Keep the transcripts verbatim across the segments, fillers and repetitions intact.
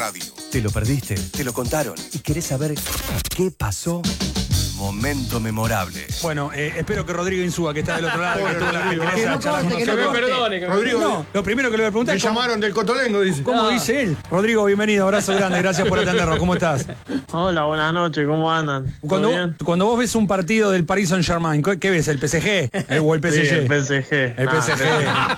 radio. ¿Te lo perdiste? ¿Te lo contaron? ¿Y querés saber qué pasó? Momento memorable. Bueno, eh, espero que Rodrigo Insúa, que está del otro lado, que tuvo la gentileza Que no de charlar corte, con que no nosotros. corte. Perdone, que me Rodrigo, perdone. no, lo primero que le voy a preguntar Me es cómo, llamaron del Cotolengo, dice. cómo dice él. Rodrigo, bienvenido, abrazo grande, gracias por atendernos. ¿Cómo estás? Hola, buenas noches, ¿cómo andan? ¿Todo Cuando, bien? cuando vos ves un partido del Paris Saint-Germain, ¿qué ves? ¿El P S G? ¿El, ¿O el P S G? Sí, el P S G. El P S G.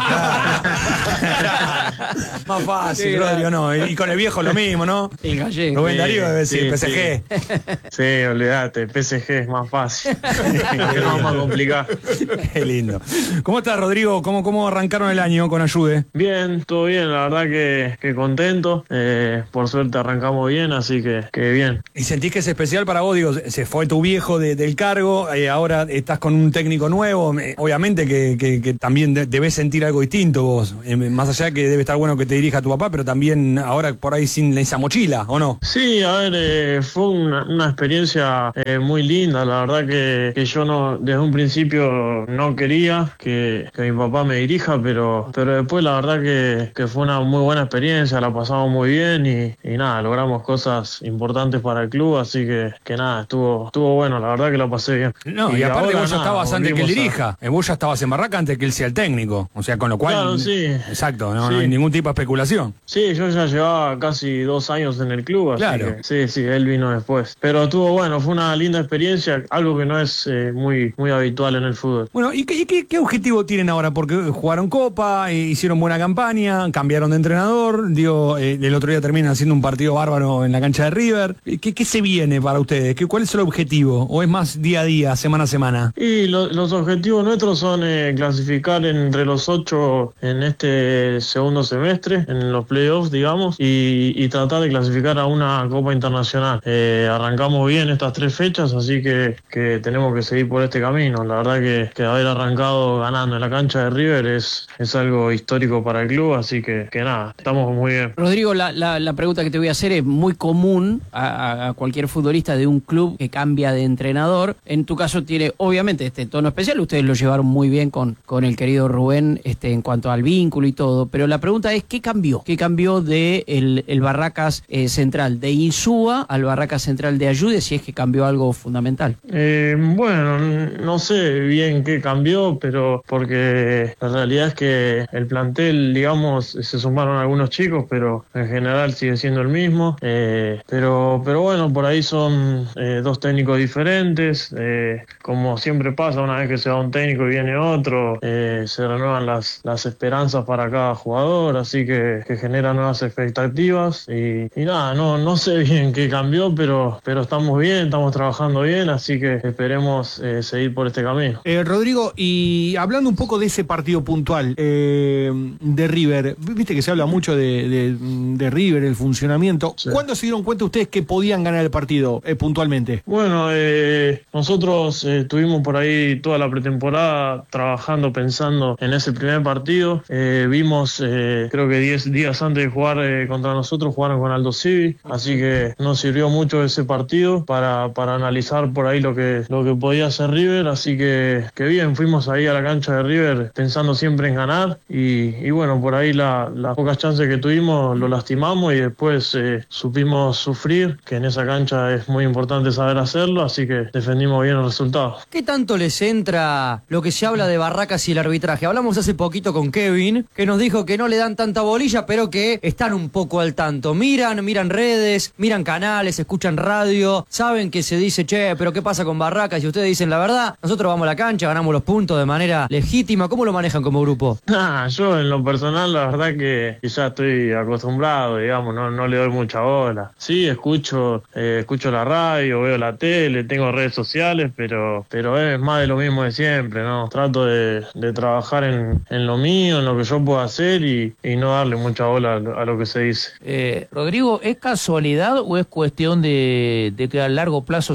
Claro. Más fácil, Sí, Rodrigo, ¿no? Y con el viejo lo mismo, ¿no? El gallego. Rubén Sí, Darío debe decir sí, P S G. Sí, olvídate, P S G es más fácil. Que no es más complicado. Qué lindo. ¿Cómo estás, Rodrigo? ¿Cómo, cómo arrancaron el año con Ayude? Bien, todo bien, la verdad que, que contento. Eh, por suerte arrancamos bien, así que, que bien. ¿Y sentís que es especial para vos? Digo, se fue tu viejo de- del cargo, eh, ahora estás con un técnico nuevo. eh, obviamente que, que- que también de- debes sentir algo distinto vos. Eh, más allá de que debe estar bueno que te dirija tu papá, pero también ahora por ahí sin esa mochila, ¿o no? Sí, a ver, eh, fue una, una experiencia eh, muy linda. La verdad que, que yo no desde un principio no quería que, que mi papá me dirija, pero, pero después la verdad que, que fue una muy buena experiencia, la pasamos muy bien y, y nada, logramos cosas importantes para el club, así que, que nada, estuvo, estuvo bueno, la verdad que la pasé bien. No, y, aparte ahora, vos ya nada, estabas antes que él volvimos a- dirija. Eh, Vos ya estabas en Barraca antes que él sea el técnico. O sea, con lo cual... Claro, sí. Exacto, no, Sí. no hay ningún tipo de especulación. Sí, yo ya llevaba casi dos años en el club, así Claro. que sí, sí, él vino después. Pero estuvo bueno, fue una linda experiencia, algo que no es eh, muy, muy habitual en el fútbol. Bueno, ¿y qué, y qué- qué objetivo tienen ahora? Porque jugaron Copa, eh, hicieron buena campaña, cambiaron de entrenador, digo, eh, el otro día terminan haciendo un partido bárbaro en la cancha de River. Eh, ¿Qué, qué se viene para ustedes? ¿Qué, ¿Cuál es el objetivo? ¿O es más día a día, semana a semana? Y lo- los objetivos nuestros son eh, clasificar entre los ocho en este segundo semestre, en los playoffs, digamos, y, y tratar de clasificar a una Copa Internacional. Eh, arrancamos bien estas tres fechas, así que, que tenemos que seguir por este camino. La verdad que, que haber arrancado ganando en la cancha de River es, es algo histórico para el club, así que, que nada, estamos muy bien. Rodrigo, la, la, la pregunta que te voy a hacer es muy común a, a- a cualquier futbolista de un club que cambia de entrenador. En tu caso tiene, obviamente, este tono especial. Ustedes lo llevaron muy bien con, con el querido Rubén este, en cuanto al vínculo y todo. Pero la pregunta es, ¿qué cambió? ¿Qué cambió de el, el Barracas eh, Central de Insúa al Barracas Central de Ayude, si es que cambió algo fundamental? Eh, bueno, n- no sé bien qué cambió, pero porque la realidad es que el plantel, digamos, se sumaron algunos chicos, pero en general sigue siendo el mismo. Eh, pero, pero bueno, por ahí son eh, dos técnicos diferentes. Eh, como siempre pasa, una vez que se va un técnico y viene otro, eh, se renuevan las, las esperanzas para cada jugador, así que, que genera nuevas expectativas. Y, y nada, no, no sé bien qué cambió, pero, pero estamos bien, estamos trabajando bien, así que esperemos eh, seguir por este camino. Eh, Rodrigo, y hablando un poco de ese partido puntual eh, de River, viste que se habla mucho de, de- de River, el funcionamiento. Sí. ¿Cuándo se dieron cuenta ustedes que podían ganar el partido eh, puntualmente? Bueno, eh, nosotros eh, estuvimos por ahí toda la pretemporada trabajando, pensando en ese primer partido. Eh, vimos, eh, creo que diez días antes de jugar eh, contra nosotros, jugaron con Aldo Civi, así que nos sirvió mucho ese partido para, para analizar por ahí lo que, lo que podía hacer River, así que, que bien, fuimos ahí a la cancha de River pensando siempre en ganar y, y bueno, por ahí la- las pocas chances que tuvimos lo lastimamos y después eh, supimos sufrir, que en esa cancha es muy importante saber hacerlo, así que defendimos bien el resultado. ¿Qué tanto les entra lo que se habla de Barracas y el arbitraje? Hablamos hace poquito con Kevin, que nos dijo que no le dan tanta bolilla, pero que están un poco al tanto. Miran, miran redes, miran canales, escuchan radio, saben que se dice, che, pero ¿qué pasa con Barracas? Y ustedes dicen la verdad, nosotros vamos a la cancha, ganamos los puntos de manera legítima. ¿Cómo lo manejan como grupo? Nah, yo en lo personal la verdad que que ya estoy acostumbrado, digamos, no, no le doy mucha bola. Sí, escucho eh, escucho la radio, veo la tele, tengo redes sociales, pero pero es más de lo mismo de siempre, ¿no? Trato de, de trabajar en, en lo mío, en lo que yo puedo hacer y, y no darle mucha bola a lo, a lo que se dice. Eh, Rodrigo, ¿es casualidad o es cuestión de, de que a largo plazo se pueden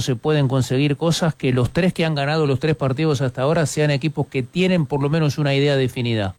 puedan conseguir cosas, que los tres que han ganado los tres partidos hasta ahora sean equipos que tienen por lo menos una idea definida?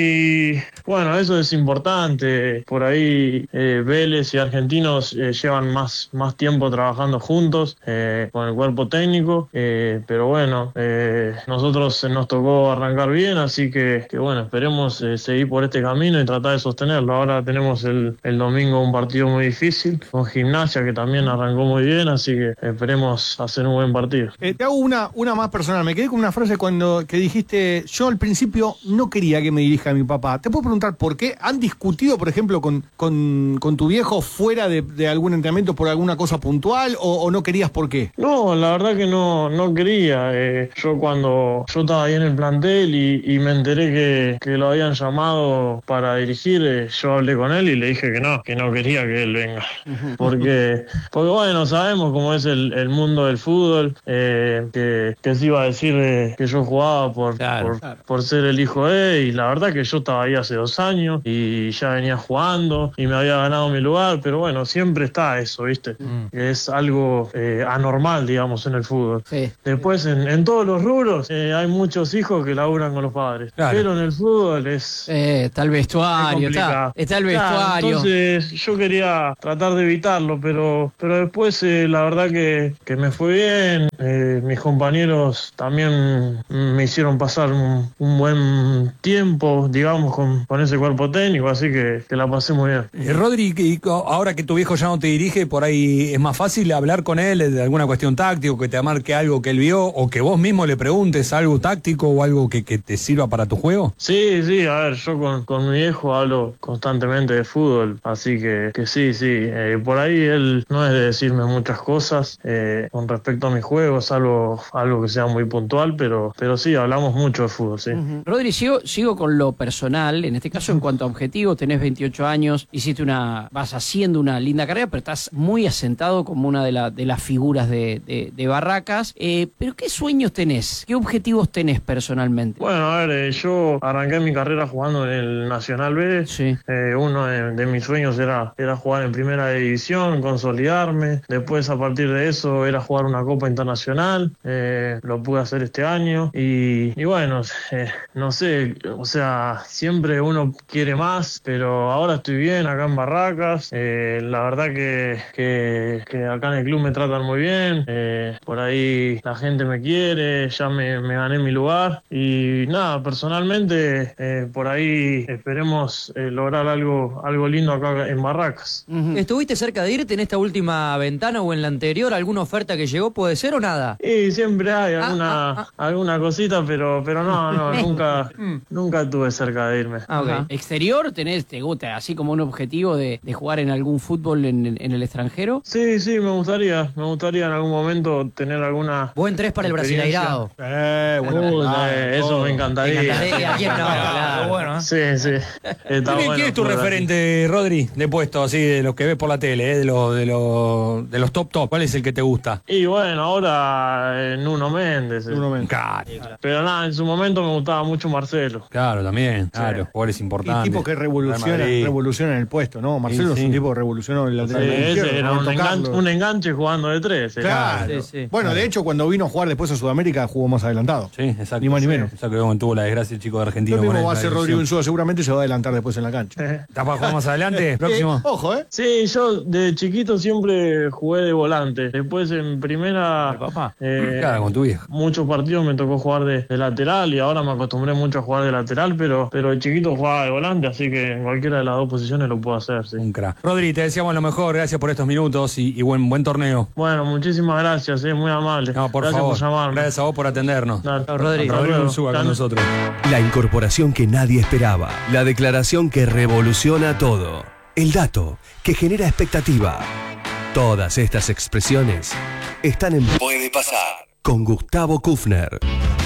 Y bueno, eso es importante. Por ahí eh, Vélez y Argentinos eh, llevan más, más tiempo trabajando juntos eh, con el cuerpo técnico, eh, pero bueno, eh, nosotros nos tocó arrancar bien, así que, que bueno, esperemos eh, seguir por este camino y tratar de sostenerlo. Ahora tenemos el, el domingo un partido muy difícil con Gimnasia, que también arrancó muy bien, así que esperemos hacer un buen partido. Eh, te hago una, una más personal. Me quedé con una frase cuando que dijiste, yo al principio no quería que me dirija mi papá. ¿Te puedo preguntar por qué? ¿Han discutido, por ejemplo, con, con, con tu viejo fuera de, de algún entrenamiento por alguna cosa puntual o, o no querías por qué? No, la verdad que no, no quería. Eh, yo cuando yo estaba ahí en el plantel y, y me enteré que, que lo habían llamado para dirigir, eh, yo hablé con él y le dije que no, que no quería que él venga. Porque, porque bueno, sabemos cómo es el, el mundo del fútbol, eh, que, que se iba a decir eh, que yo jugaba por, Claro, por, claro. por ser el hijo de él, y la verdad que yo estaba ahí hace dos años y ya venía jugando y me había ganado mi lugar, pero bueno, siempre está eso, ¿viste? Mm. Que es algo eh, anormal, digamos, en el fútbol. Sí. Después, en, en todos los rubros, eh, hay muchos hijos que laburan con los padres. Claro. Pero en el fútbol es... Eh, está el es vestuario, está, complicado. está el Claro, vestuario. entonces yo quería tratar de evitarlo, pero, pero después eh, la verdad que, que me fue bien. Eh, mis compañeros también me hicieron pasar un, un buen tiempo, digamos, con, con ese cuerpo técnico, así que, que la pasé muy bien. Eh, Rodri, y co- ahora que tu viejo ya no te dirige, por ahí es más fácil hablar con él de alguna cuestión táctica, que te marque algo que él vio, o que vos mismo le preguntes algo táctico o algo que, que te sirva para tu juego. Sí, sí, a ver, yo con, con mi viejo hablo constantemente de fútbol, así que, que sí, sí, eh, por ahí él no es de decirme muchas cosas eh, con respecto a mis juegos, algo, algo que sea muy puntual, pero, pero sí, hablamos mucho de fútbol, sí. Rodri, sigo, sigo con lo personal, en este caso en cuanto a objetivos, tenés veintiocho años, hiciste una, vas haciendo una linda carrera, pero estás muy asentado como una de, la, de las figuras de, de, de Barracas, eh, pero ¿qué sueños tenés? ¿Qué objetivos tenés personalmente? Bueno, a ver, eh, yo arranqué mi carrera jugando en el Nacional B. Sí. Eh, uno de, de mis sueños era, era jugar en primera división, consolidarme. Después, a partir de eso, era jugar una Copa Internacional. Eh, lo pude hacer este año. Y, y bueno, eh, no sé, o sea, siempre uno quiere más, pero ahora estoy bien acá en Barracas. Eh, la verdad que, que, que acá en el club me tratan muy bien. Eh, por ahí la gente me quiere, ya me, me gané mi lugar. Y nada, personalmente, eh, por ahí esperemos eh, lograr algo, algo lindo acá en Barracas. Ujú. ¿Estuviste cerca de irte en esta última ventana o en la anterior? ¿Alguna oferta que llegó puede ser o nada? Y siempre hay alguna, ah, alguna cosita, pero, pero no, no, nunca, nunca estuve cerca de irme. Ah, ok. Ajá. ¿Exterior tenés, te gusta, así como un objetivo de, de jugar en algún fútbol en, en el extranjero? Sí, sí, me gustaría, me gustaría en algún momento tener alguna... Buen tres para el experiencia. Brasileirado. Eh, bueno, Uy, ah, eh, eso todo. me encantaría. Me encantaría. ¿A quién no? Claro. Bueno, ¿eh? Sí, sí. Está ¿Quién, bueno quién es tu jugar así. referente, Rodri, de puesto así, de los que ves por la tele, eh, de, los, de, los, de los top top? ¿Cuál es el que te gusta? Y bueno, ahora eh, Nuno Méndez. eh. Nuno Méndez. Claro, Pero nada, en su momento me gustaba mucho Marcelo. claro, también, claro, jugadores Y importantes. tipo que revoluciona, Real Madrid. revoluciona en el puesto, ¿no? Marcelo Sí, es un sí. tipo que revolucionó el Sí, lateral ese izquierdo, era un Roberto enganche, Carlos. un enganche jugando de tres. era. Claro. Sí, sí. Bueno, de hecho, cuando vino a jugar después a Sudamérica, jugó más adelantado. Sí, exacto. Ni más ni Sí, menos. Exacto, como tuvo la desgracia el chico de Argentina. Lo mismo con va a la hacer lesión. Rodrigo Insúa, seguramente se va a adelantar después en la cancha. ¿Estás para jugar más adelante? Próximo. Eh, ojo, ¿eh? Sí, yo de chiquito siempre jugué de volante. Después en primera, papá. eh, Claro, con tu viejo. muchos partidos me tocó jugar de, de lateral y ahora me acostumbré mucho a jugar de lateral, pero, pero de chiquito jugaba de volante, así que en cualquiera de las dos posiciones lo puedo hacer, sí. Un crack. Rodri, te deseamos lo mejor, gracias por estos minutos y, y buen, buen torneo. Bueno, muchísimas gracias, es muy amable. No, por gracias favor. por llamarme. Gracias a vos por atendernos. Dale. Rodri. Hasta Rodrigo luego. Insúa con Dale. nosotros. La incorporación que nadie esperaba. La declaración que revoluciona todo. El dato que genera expectativa. Todas estas expresiones están en Puede Pasar con Gustavo Kufner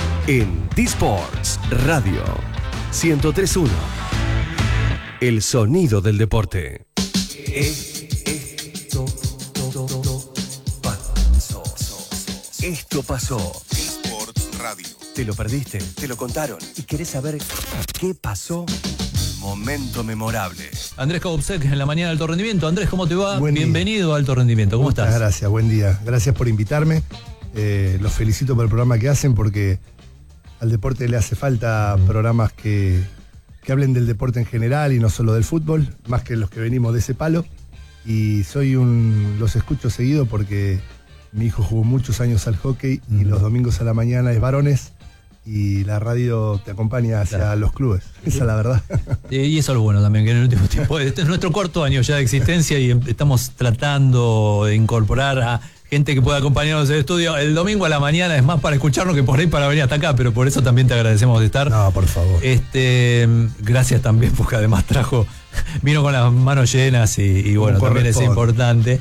en D-Sports Radio ciento tres punto uno. El sonido del deporte. Esto pasó. Esto pasó. Sports Radio. ¿Te lo perdiste? ¿Te lo contaron? ¿Y querés saber qué pasó? Momento memorable. Andrés Kaubsek en la mañana de Alto Rendimiento. Andrés, ¿cómo te va? Buen día. Bienvenido a Alto Rendimiento. ¿Cómo Muchas estás? gracias, buen día. Gracias por invitarme. Eh, los felicito por el programa que hacen porque al deporte le hace falta programas que, que hablen del deporte en general y no solo del fútbol, más que los que venimos de ese palo. Y soy un los escucho seguido porque mi hijo jugó muchos años al hockey y los domingos a la mañana es varones y la radio te acompaña hacia claro. los clubes. Esa es la verdad. Y eso es lo bueno también, que en el último tiempo, este es nuestro cuarto año ya de existencia y estamos tratando de incorporar a gente que pueda acompañarnos en el estudio. El domingo a la mañana es más para escucharnos que por ahí para venir hasta acá, pero por eso también te agradecemos de estar. No, por favor. Este, gracias también porque además trajo, vino con las manos llenas y, y bueno, también es importante.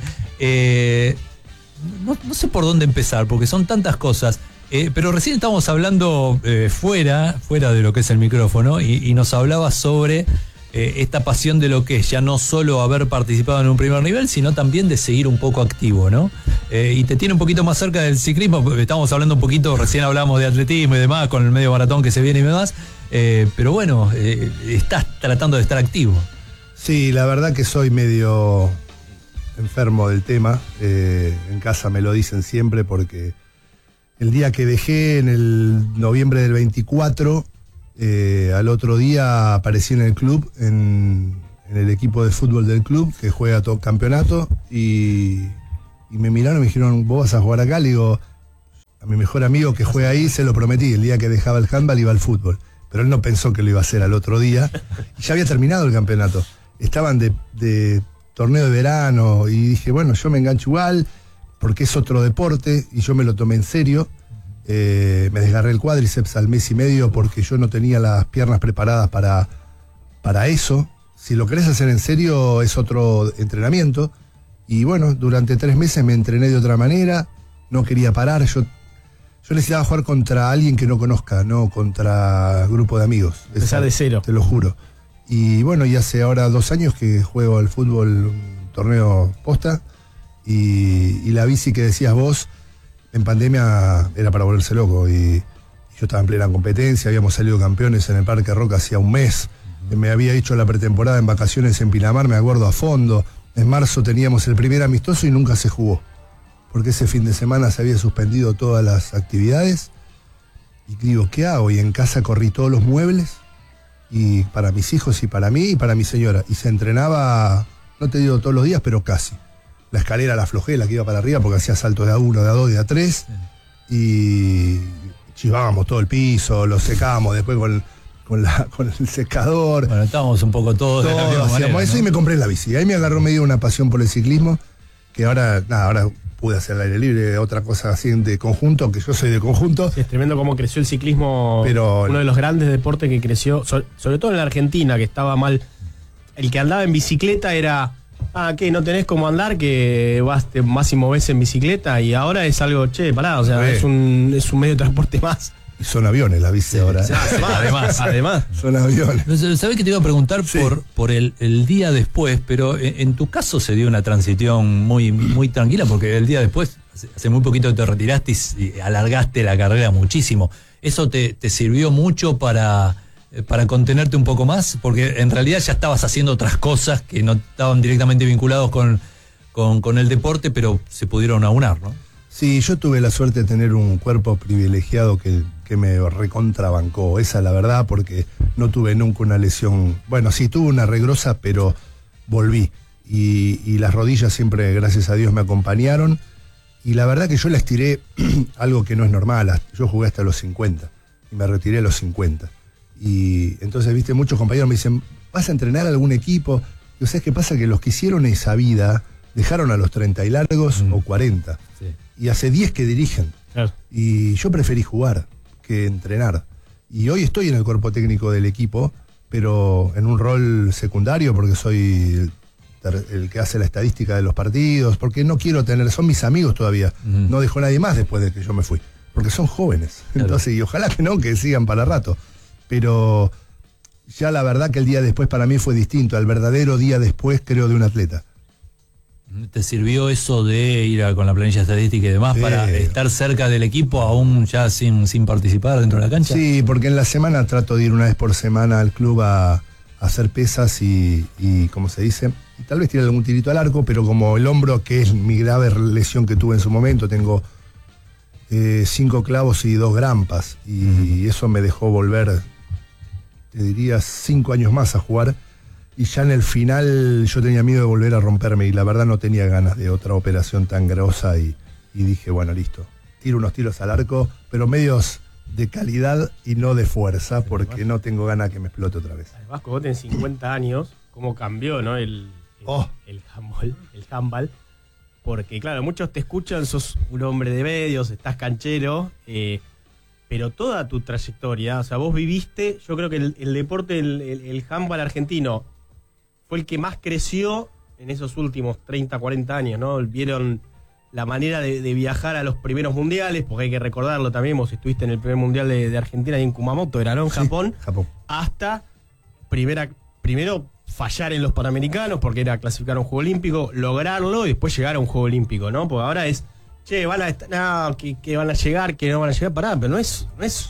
Eh, no, no sé por dónde empezar, porque son tantas cosas. Eh, pero recién estábamos hablando eh, fuera, fuera de lo que es el micrófono, y, y nos hablaba sobre eh, esta pasión de lo que es ya no solo haber participado en un primer nivel, sino también de seguir un poco activo, ¿no? Eh, y te tiene un poquito más cerca del ciclismo, estamos hablando un poquito, recién hablamos de atletismo y demás, con el medio maratón que se viene y demás, eh, pero bueno, eh, estás tratando de estar activo. Sí, la verdad que soy medio enfermo del tema, eh, en casa me lo dicen siempre porque el día que dejé, en el noviembre del veinticuatro, eh, al otro día aparecí en el club, en, en el equipo de fútbol del club, que juega todo campeonato, y, y me miraron y me dijeron, ¿vos vas a jugar acá? Le digo, a mi mejor amigo que juega ahí se lo prometí, el día que dejaba el handball iba al fútbol, pero él no pensó que lo iba a hacer al otro día, y ya había terminado el campeonato. Estaban de, de torneo de verano, y dije, bueno, yo me engancho igual, porque es otro deporte, y yo me lo tomé en serio. Eh, me desgarré el cuádriceps al mes y medio porque yo no tenía las piernas preparadas para, para eso. Si lo querés hacer en serio es otro entrenamiento. Y bueno, durante tres meses me entrené de otra manera, no quería parar. Yo, yo necesitaba jugar contra alguien que no conozca, no contra grupo de amigos. Empezar de cero. Te lo juro. Y bueno, y hace ahora dos años que juego al fútbol, un torneo posta. Y, y la bici que decías vos, en pandemia era para volverse loco. Y, y yo estaba en plena competencia, habíamos salido campeones en el Parque Roca hacía un mes. Me había hecho la pretemporada en vacaciones en Pinamar, me acuerdo a fondo. En marzo teníamos el primer amistoso y nunca se jugó. Porque ese fin de semana se había suspendido todas las actividades. Y digo, ¿qué hago? Y en casa corrí todos los muebles. Y para mis hijos y para mí y para mi señora. Y se entrenaba, no te digo todos los días, pero casi. La escalera la aflojé, la que iba para arriba, porque hacía saltos de a uno, de a dos, de a tres. Y chivábamos todo el piso, lo secábamos después con, con, la, con el secador. Bueno, estábamos un poco todos. Todos hacíamos manera, eso, ¿no? Y me compré la bici. Ahí me agarró medio una pasión por el ciclismo, que ahora, nada, ahora pude hacer el aire libre, otra cosa así de conjunto, que yo soy de conjunto. Sí, es tremendo cómo creció el ciclismo, pero uno de los grandes deportes que creció, sobre, sobre todo en la Argentina, que estaba mal. El que andaba en bicicleta era... Ah, ¿qué? ¿No tenés cómo andar? Que vas, te, más y movés en bicicleta y ahora es algo, che, pará, o sea, es un, es un medio de transporte más. Y son aviones la bici sí, ahora. Sí, además, además. Son aviones. ¿Sabés que te iba a preguntar sí. por, por el, el día después? Pero en, en tu caso se dio una transición muy, muy tranquila, porque el día después, hace, hace muy poquito te retiraste y, y alargaste la carrera muchísimo. ¿Eso te, te sirvió mucho para... para contenerte un poco más? Porque en realidad ya estabas haciendo otras cosas que no estaban directamente vinculados con, con, con el deporte, pero se pudieron aunar, ¿no? Sí, yo tuve la suerte de tener un cuerpo privilegiado que, que me recontrabancó, esa es la verdad, porque no tuve nunca una lesión. Bueno, sí tuve una regrosa, pero volví. Y, y las rodillas siempre, gracias a Dios, me acompañaron. Y la verdad que yo la estiré algo que no es normal. Yo jugué hasta los cincuenta y me retiré a los cincuenta. Y entonces, viste, muchos compañeros me dicen, ¿vas a entrenar a algún equipo? Y ¿sabes qué pasa? Que los que hicieron esa vida dejaron a los treinta y largos mm. o cuarenta. Sí. Y hace diez que dirigen. Claro. Y yo preferí jugar que entrenar. Y hoy estoy en el cuerpo técnico del equipo, pero en un rol secundario, porque soy el, el que hace la estadística de los partidos, porque no quiero tener, son mis amigos todavía. Mm. No dejó nadie más después de que yo me fui, porque son jóvenes. Claro. Entonces, y ojalá que no, que sigan para rato. Pero ya la verdad que el día después para mí fue distinto, al verdadero día después, creo, de un atleta. ¿Te sirvió eso de ir a, con la planilla estadística y demás sí. para estar cerca del equipo aún ya sin, sin participar dentro de la cancha? Sí, porque en la semana trato de ir una vez por semana al club a, a hacer pesas y, y, como se dice, y tal vez tirar algún tirito al arco, pero como el hombro, que es mi grave lesión que tuve en su momento, tengo eh, cinco clavos y dos grampas. Y, uh-huh. y eso me dejó volver, te diría, cinco años más a jugar. Y ya en el final yo tenía miedo de volver a romperme y la verdad no tenía ganas de otra operación tan grosa y, y dije, bueno, listo, tiro unos tiros al arco, pero medios de calidad y no de fuerza, porque no tengo ganas que me explote otra vez. Además, como vos tenés cincuenta años, cómo cambió, ¿no? El, el, oh. el handball, el handball. Porque, claro, muchos te escuchan, sos un hombre de medios, estás canchero, eh, pero toda tu trayectoria, o sea, vos viviste, yo creo que el, el deporte, el, el, el handball argentino, fue el que más creció en esos últimos treinta, cuarenta años, ¿no? Vieron la manera de, de viajar a los primeros mundiales, porque hay que recordarlo también, vos estuviste en el primer mundial de, de Argentina y en Kumamoto, era, ¿no? En Japón, sí, Japón. Hasta primera, primero fallar en los Panamericanos, porque era clasificar a un Juego Olímpico, lograrlo y después llegar a un Juego Olímpico, ¿no? Porque ahora es, che, van a estar, no, que, que van a llegar, que no van a llegar, pará, pero no es, no es,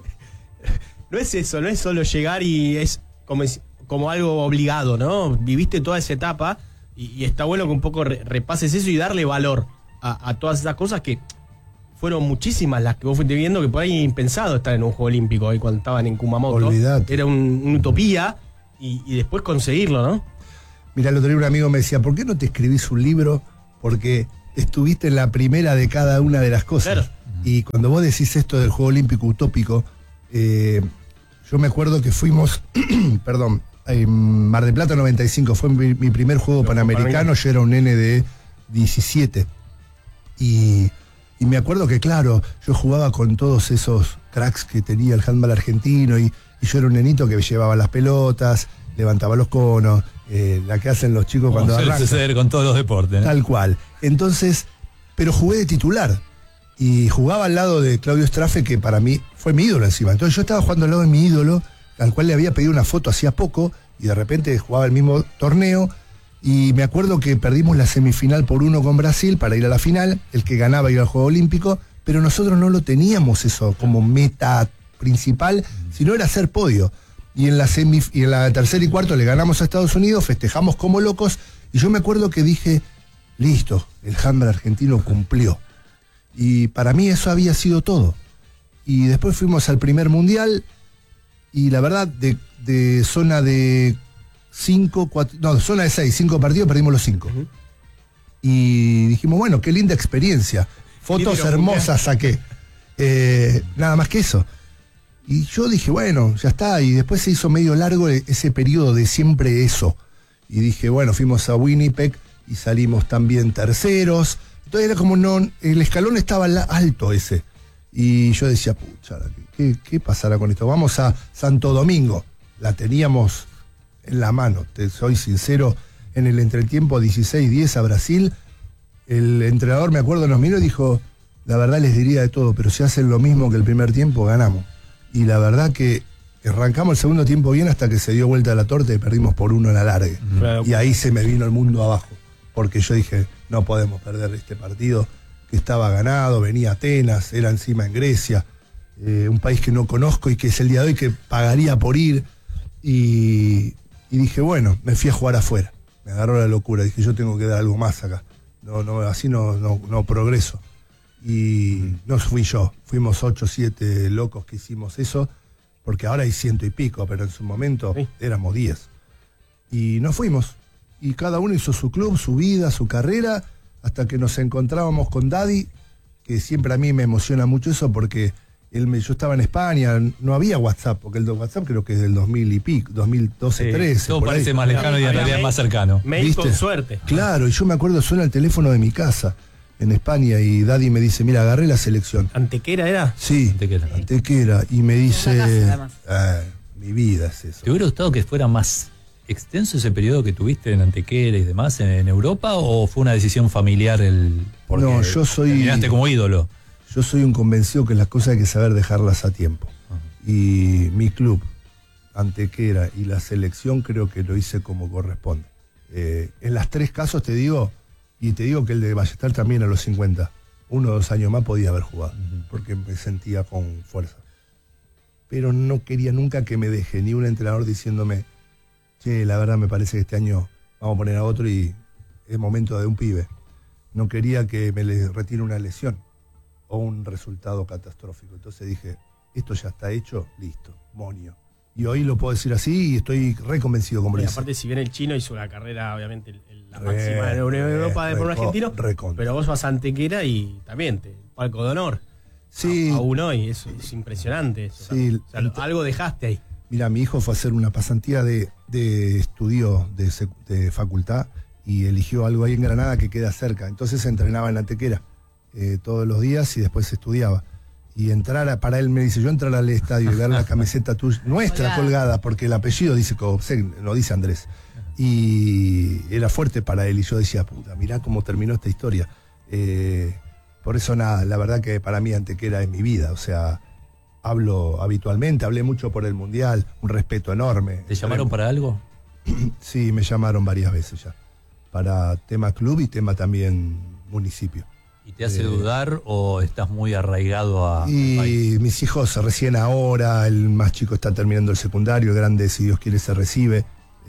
no es eso, no es solo llegar y es como, como algo obligado, ¿no? Viviste toda esa etapa y, y está bueno que un poco re, repases eso y darle valor a, a todas esas cosas que fueron muchísimas las que vos fuiste viendo, que por ahí impensado estar en un Juego Olímpico ahí cuando estaban en Kumamoto. Olvidate. Era un, una utopía. Y, y después conseguirlo, ¿no? Mirá, el otro día un amigo me decía, ¿por qué no te escribís un libro? Porque estuviste en la primera de cada una de las cosas. Claro. Y cuando vos decís esto del Juego Olímpico utópico, eh, yo me acuerdo que fuimos, perdón, en Mar del Plata noventa y cinco, fue mi, mi primer juego panamericano, yo era un nene de diecisiete. Y, y me acuerdo que, claro, yo jugaba con todos esos cracks que tenía el handball argentino y Y yo era un nenito que llevaba las pelotas, levantaba los conos, eh, la que hacen los chicos Como cuando suele arrancan. suceder con todos los deportes, ¿no? Tal cual. Entonces, pero jugué de titular. Y jugaba al lado de Claudio Strafe, que para mí fue mi ídolo encima. Entonces yo estaba jugando al lado de mi ídolo, al cual le había pedido una foto hacía poco, y de repente jugaba el mismo torneo. Y me acuerdo que perdimos la semifinal por uno con Brasil para ir a la final, el que ganaba iba al Juego Olímpico, pero nosotros no lo teníamos eso como meta principal, sino era hacer podio. Y en la semi, y en la tercera y cuarto le ganamos a Estados Unidos, festejamos como locos, y yo me acuerdo que dije, listo, el handball argentino cumplió. Y para mí eso había sido todo. Y después fuimos al primer mundial, y la verdad, de, de zona de cinco, cuatro, no, zona de seis, cinco partidos, perdimos los cinco. Uh-huh. Y dijimos, bueno, qué linda experiencia. Fotos hermosas saqué. Eh, nada más que eso. Y yo dije, bueno, ya está. Y después se hizo medio largo ese periodo de siempre eso. Y dije, bueno, fuimos a Winnipeg y salimos también terceros. Entonces era como, no, el escalón estaba alto ese. Y yo decía, pucha, ¿qué, qué pasará con esto? Vamos a Santo Domingo. La teníamos en la mano, te soy sincero. En el entretiempo dieciséis diez a Brasil, el entrenador, me acuerdo, nos miró y dijo, la verdad les diría de todo, pero si hacen lo mismo que el primer tiempo, ganamos. Y la verdad que arrancamos el segundo tiempo bien hasta que se dio vuelta la torta y perdimos por uno en la larga. Claro. Y ahí se me vino el mundo abajo, porque yo dije, no podemos perder este partido, que estaba ganado, venía Atenas, era encima en Grecia, eh, un país que no conozco y que es el día de hoy que pagaría por ir. Y, y dije, bueno, me fui a jugar afuera. Me agarró la locura, dije, yo tengo que dar algo más acá. No, no, así no, no, no progreso. Y no fui yo, fuimos ocho, siete locos que hicimos eso, porque ahora hay ciento y pico, pero en su momento sí. éramos diez. Y nos fuimos, y cada uno hizo su club, su vida, su carrera, hasta que nos encontrábamos con Daddy, que siempre a mí me emociona mucho eso, porque él me, yo estaba en España, no había WhatsApp, porque el de WhatsApp creo que es del dos mil y pico, dos mil doce, sí. trece. Todo parece ahí. Más lejano y en realidad es más cercano. Mail con suerte. Claro, y yo me acuerdo, suena el teléfono de mi casa en España y Daddy me dice, mira, agarré la selección. ¿Antequera era? Sí, Antequera. Antequera. Y me dice, casa, ah, mi vida es eso. ¿Te hubiera gustado que fuera más extenso ese periodo que tuviste en Antequera y demás en, en Europa, o fue una decisión familiar el porque no, yo soy terminaste como ídolo? Yo soy un convencido que las cosas hay que saber dejarlas a tiempo. Uh-huh. Y mi club, Antequera y la selección creo que lo hice como corresponde. Eh, en las tres casos te digo, y te digo que el de Ballester también a los cincuenta, uno o dos años más podía haber jugado, uh-huh. porque me sentía con fuerza. Pero no quería nunca que me deje ni un entrenador diciéndome, che, la verdad me parece que este año vamos a poner a otro y es momento de un pibe. No quería que me le retire una lesión, o un resultado catastrófico. Entonces dije, esto ya está hecho, listo, monio. Y hoy lo puedo decir así y estoy reconvencido como y lo aparte, si bien el chino hizo una carrera, obviamente, el, el, la Re, máxima de la Unión re, Europa de por un reco- argentino, recontra. pero vos vas a Antequera y también, te, palco de honor. Sí. A- Aún hoy, es, es impresionante eso. Sí, O sea, lo- algo dejaste ahí. Mira, mi hijo fue a hacer una pasantía de, de estudio de, sec- de facultad y eligió algo ahí en Granada que queda cerca. Entonces entrenaba en Antequera eh, todos los días y después estudiaba. Y entrar a, para él me dice, yo entrar al estadio y ver la camiseta tuya, nuestra colgada, colgada porque el apellido dice Cobsec, no dice Andrés. Y era fuerte para él y yo decía, puta, mirá cómo terminó esta historia. Eh, por eso nada, la verdad que para mí Antequera es mi vida, o sea, hablo habitualmente, hablé mucho por el Mundial, un respeto enorme. ¿Te llamaron para algo? Sí, me llamaron varias veces ya, para tema club y tema también municipio. ¿Y te hace Eh, dudar o estás muy arraigado a, al Y país? mis hijos recién ahora, el más chico está terminando el secundario, el grande, si Dios quiere, se recibe.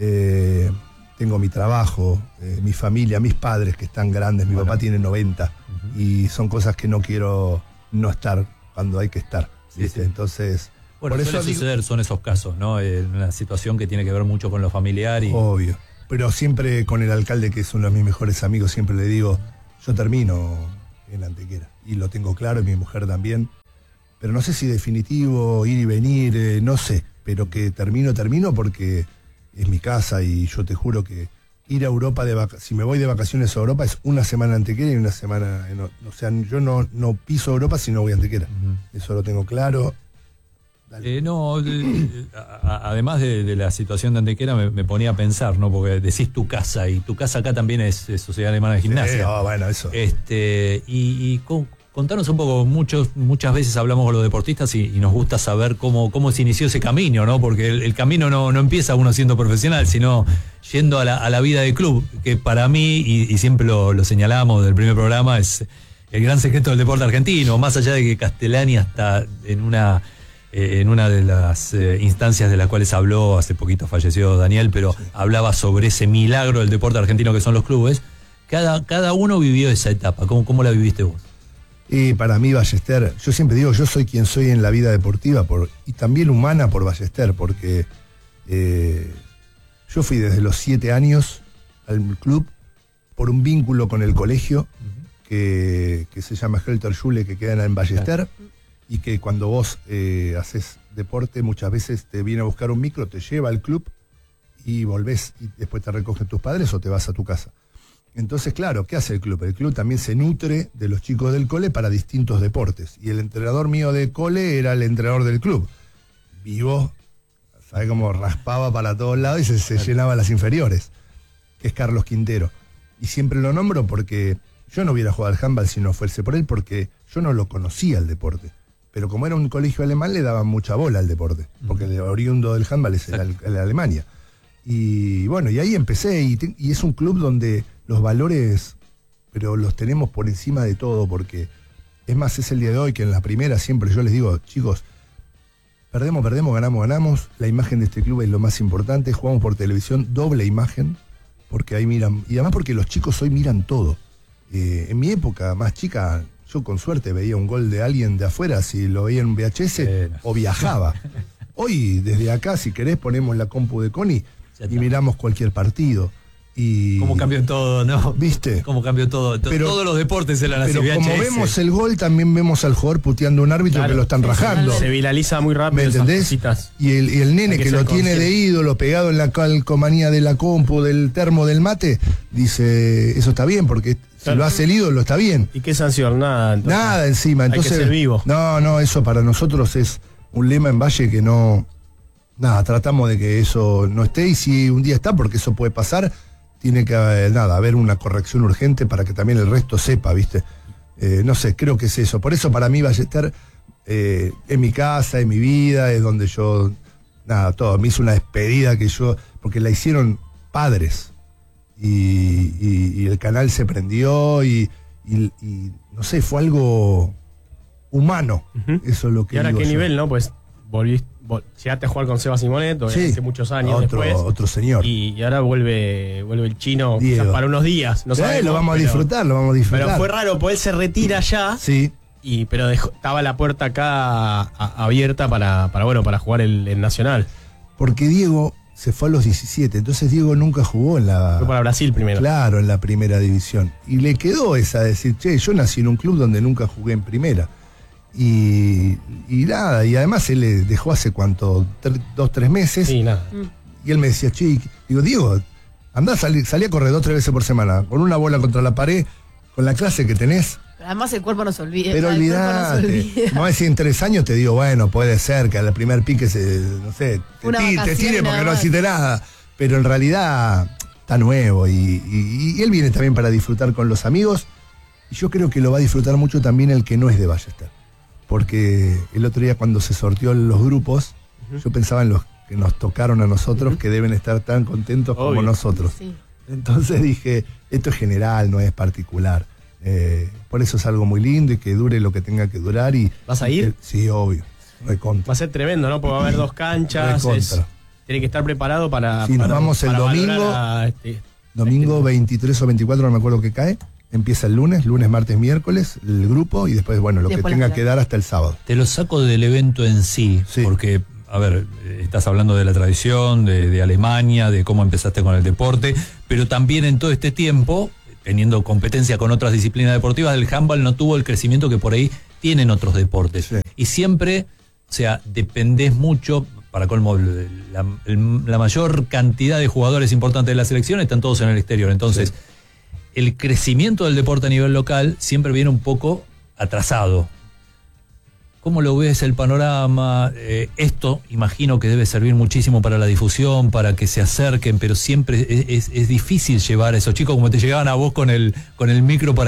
Eh, tengo mi trabajo, eh, mi familia, mis padres que están grandes, mi Bueno. papá tiene noventa, Ujú. y son cosas que no quiero no estar cuando hay que estar. Sí, ¿viste? sí. Entonces, Bueno, por suele eso digo- suceder, son esos casos, ¿no? Eh, una situación que tiene que ver mucho con lo familiar y... obvio. Pero siempre con el alcalde, que es uno de mis mejores amigos, siempre le digo, yo termino en Antequera. Y lo tengo claro, y mi mujer también. Pero no sé si definitivo, ir y venir, eh, no sé. Pero que termino, termino porque es mi casa y yo te juro que ir a Europa, de vaca- si me voy de vacaciones a Europa, es una semana en Antequera y una semana en... o o sea, yo no, no piso Europa si no voy a Antequera. Ujú. Eso lo tengo claro. Dale. Eh, no, eh, a- a- además de, de la situación de Antequera me, me ponía a pensar, ¿no? Porque decís tu casa y tu casa acá también es, es Sociedad Alemana de Gimnasia. Sí, ah, bueno, eso. Este, y, y con- contanos un poco, muchos, muchas veces hablamos con los deportistas y, y nos gusta saber cómo, cómo se inició ese camino, ¿no? Porque el, el camino no, no empieza uno siendo profesional, sino yendo a la, a la vida de club, que para mí, y, y siempre lo, lo señalamos del primer programa, es el gran secreto del deporte argentino, más allá de que Castellani hasta en una... Eh, en una de las eh, instancias de las cuales habló, hace poquito falleció Daniel, pero sí, hablaba sobre ese milagro del deporte argentino que son los clubes. Cada, cada uno vivió esa etapa. ¿Cómo, cómo la viviste vos? Y para mí Ballester, yo siempre digo, yo soy quien soy en la vida deportiva por, y también humana por Ballester, porque eh, yo fui desde los siete años al club por un vínculo con el colegio uh-huh. que, que se llama Helter Schule, que queda en Ballester. Claro. Y que cuando vos eh, haces deporte, muchas veces te viene a buscar un micro, te lleva al club y volvés y después te recogen tus padres o te vas a tu casa. Entonces, claro, ¿qué hace el club? El club también se nutre de los chicos del cole para distintos deportes. Y el entrenador mío de cole era el entrenador del club. Vivo, ¿sabe cómo raspaba para todos lados y se, se llenaba las inferiores? Que es Carlos Quintero. Y siempre lo nombro porque yo no hubiera jugado al handball si no fuese por él, porque yo no lo conocía el deporte. Pero como era un colegio alemán, le daban mucha bola al deporte, porque el oriundo del handball es en la Alemania. Y bueno, y ahí empecé, y, te, y es un club donde los valores, pero los tenemos por encima de todo, porque es más, es el día de hoy que en la primera siempre yo les digo, chicos, perdemos, perdemos, ganamos, ganamos, la imagen de este club es lo más importante, jugamos por televisión, doble imagen, porque ahí miran, y además porque los chicos hoy miran todo. Eh, en mi época más chica, yo con suerte veía un gol de alguien de afuera, si lo veía en un V H S, eh, no. o viajaba. Hoy, desde acá, si querés, ponemos la compu de Connie y miramos cualquier partido. Y cómo cambió todo, ¿no? ¿Viste? Cómo cambió todo. Pero, Todos los deportes eran así. Pero V H S. como vemos el gol, también vemos al jugador puteando a un árbitro, claro, que lo están sí, rajando. Se viraliza muy rápido. ¿Me entendés? Y el, y el nene que, que lo tiene de ídolo, pegado en la calcomanía de la compu, del termo, del mate, dice, eso está bien, porque claro, si lo hace el ídolo, está bien. ¿Y qué sanción? Nada. Entonces, Nada encima. Entonces, hay que ser vivo. No, no, eso para nosotros es un lema en Valle que no... Nada, tratamos de que eso no esté, y si un día está, porque eso puede pasar, tiene que, nada, haber una corrección urgente para que también el resto sepa, ¿viste? Eh, no sé, creo que es eso. Por eso para mí Ballester eh, es mi casa, es mi vida, es donde yo, nada, todo. Me hizo una despedida que yo, porque la hicieron padres, y, y, y el canal se prendió, y, y, y no sé, fue algo humano. Uh-huh. Eso es lo que ¿Y ahora digo qué yo. nivel, no? Pues volviste, vol llegaste a jugar con Seba Simonet sí, hace muchos años otro, después. Otro señor. Y, y ahora vuelve vuelve el chino quizás para unos días. No sí, sabemos, lo vamos pero, a disfrutar, lo vamos a disfrutar. Pero fue raro, porque él se retira ya. Sí. y pero dejó, estaba la puerta acá a, abierta para, para, bueno, para jugar el, el Nacional. Porque Diego se fue a los diecisiete, entonces Diego nunca jugó en la... Fue para Brasil primero. Claro, en la primera división. Y le quedó esa de decir, che, yo nací en un club donde nunca jugué en primera. Y, y nada, y además él le dejó hace cuánto, tre, dos, tres meses. Sí, nada. Y él me decía, che, digo, Diego, andá, salí, salí a correr dos, tres veces por semana, con una bola contra la pared, con la clase que tenés. Pero además el cuerpo no se olvida. Pero olvidate. No es si en tres años te digo, bueno, puede ser que al primer pique se, no sé, te, ti, te tire porque no hiciste nada. Pero en realidad está nuevo y, y, y él viene también para disfrutar con los amigos. Y yo creo que lo va a disfrutar mucho también el que no es de Ballester. Porque el otro día cuando se sorteó los grupos, uh-huh. yo pensaba en los que nos tocaron a nosotros, uh-huh. que deben estar tan contentos Obvio. como nosotros. Sí. Entonces dije, esto es general, no es particular. Eh, por eso es algo muy lindo y que dure lo que tenga que durar. Y, ¿Vas a ir? Eh, sí, obvio. Recontra. Va a ser tremendo, ¿no? Porque va a haber dos canchas. Es, tiene que estar preparado para. Sí, para, nos vamos el domingo. A este, domingo este, veintitrés o veinticuatro, no me acuerdo qué cae. Empieza el lunes, lunes, martes, miércoles, el grupo y después, bueno, lo después que tenga que dar hasta el sábado. Te lo saco del evento en sí, sí. porque, a ver, estás hablando de la tradición, de, de Alemania, de cómo empezaste con el deporte, pero también en todo este tiempo, teniendo competencia con otras disciplinas deportivas, el handball no tuvo el crecimiento que por ahí tienen otros deportes. Sí. Y siempre, o sea, dependés mucho, para colmo, la, la mayor cantidad de jugadores importantes de la selección están todos en el exterior, entonces... Sí. El crecimiento del deporte a nivel local siempre viene un poco atrasado. ¿Cómo lo ves el panorama? Eh, esto imagino que debe servir muchísimo para la difusión, para que se acerquen, pero siempre es, es, es difícil llevar a esos chicos como te llegaban a vos con el, con el micro para